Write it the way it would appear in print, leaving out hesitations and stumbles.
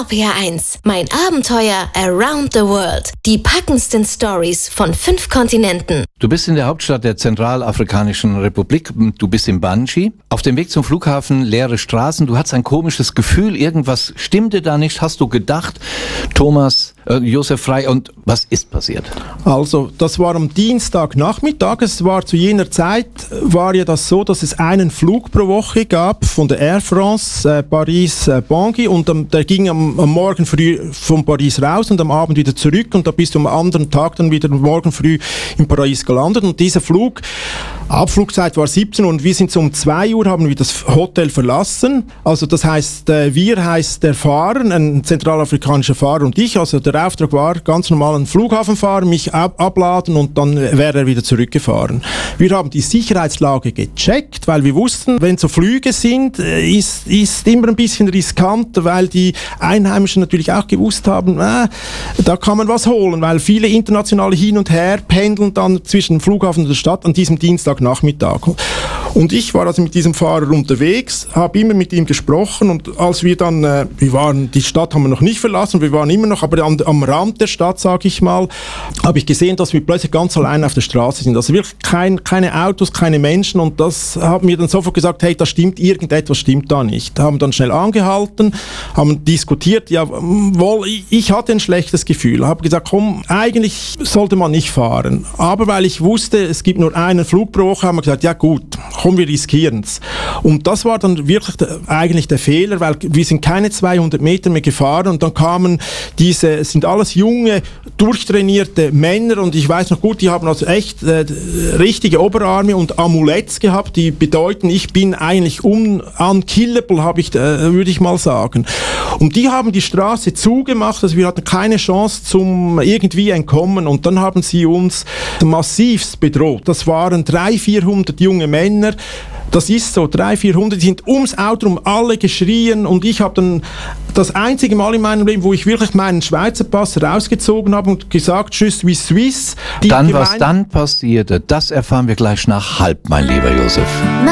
RPR1, mein Abenteuer around the world. Die packendsten Stories von 5 Kontinenten. Du bist in der Hauptstadt der Zentralafrikanischen Republik. Du bist in Bangi. Auf dem Weg zum Flughafen, leere Straßen. Du hattest ein komisches Gefühl. Irgendwas stimmte da nicht. Hast du gedacht, Josef Frey, und was ist passiert? Also, das war am Dienstagnachmittag. Es war zu jener Zeit, war ja das so, dass es einen Flug pro Woche gab von der Air France, Paris-Bangui, und der ging am Morgen früh von Paris raus und am Abend wieder zurück, und da bist du am anderen Tag dann wieder morgen früh in Paris gelandet. Und dieser Flug, Abflugzeit war 17 Uhr, und wir sind so um 2 Uhr, haben wir das Hotel verlassen. Also das heißt, wir heißt der Fahrer, ein zentralafrikanischer Fahrer, und ich, also der Auftrag war, ganz normal einen Flughafen fahren, mich abladen, und dann wäre er wieder zurückgefahren. Wir haben die Sicherheitslage gecheckt, weil wir wussten, wenn so Flüge sind, ist immer ein bisschen riskant, weil die Einheimischen natürlich auch gewusst haben, da kann man was holen, weil viele internationale hin und her pendeln dann zwischen dem Flughafen und der Stadt an diesem Dienstagnachmittag. Und ich war also mit diesem Fahrer unterwegs, habe immer mit ihm gesprochen, und als wir dann, die Stadt haben wir noch nicht verlassen, wir waren immer noch, aber am Rand der Stadt, sage ich mal, habe ich gesehen, dass wir plötzlich ganz allein auf der Straße sind. Also wirklich keine Autos, keine Menschen, und das haben mir dann sofort gesagt, hey, da stimmt, irgendetwas stimmt da nicht. Haben dann schnell angehalten, haben diskutiert, ich hatte ein schlechtes Gefühl, habe gesagt, komm, eigentlich sollte man nicht fahren. Aber weil ich wusste, es gibt nur einen Flug pro Woche, haben wir gesagt, ja gut, komm, wir riskieren es. Und das war dann wirklich eigentlich der Fehler, weil wir sind keine 200 Meter mehr gefahren, und dann kamen es sind alles junge, durchtrainierte Männer, und ich weiß noch gut, die haben also echt richtige Oberarme und Amuletts gehabt, die bedeuten, ich bin eigentlich unkillable, würde ich mal sagen. Und die haben die Straße zugemacht, also wir hatten keine Chance zum irgendwie entkommen, und dann haben sie uns massivst bedroht. Das waren 300-400 junge Männer. Das ist so, 300-400, die sind ums Auto rum, alle geschrien, und ich habe dann das einzige Mal in meinem Leben, wo ich wirklich meinen Schweizer Pass rausgezogen habe und gesagt, Je suis Suisse. Was dann passierte, das erfahren wir gleich nach halb, mein lieber Josef.